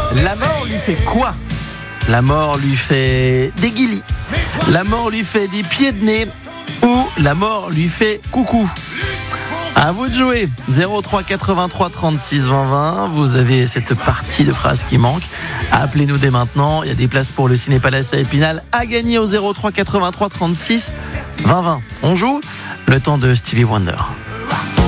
La mort lui fait quoi? La mort lui fait des guilis, la mort lui fait des pieds de nez ou la mort lui fait coucou. À vous de jouer. 03 83 36 20 20. Vous avez cette partie de phrase qui manque. Appelez-nous dès maintenant. Il y a des places pour le Ciné Palace à Épinal à gagner au 03 83 36 20 20. On joue le temps de Stevie Wonder.